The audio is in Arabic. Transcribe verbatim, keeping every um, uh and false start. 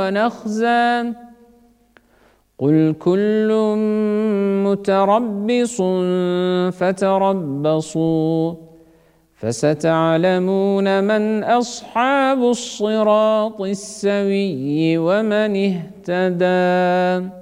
ونخزى قل كل متربص فتربصوا فستعلمون من أصحاب الصراط السوي ومن اهتدى.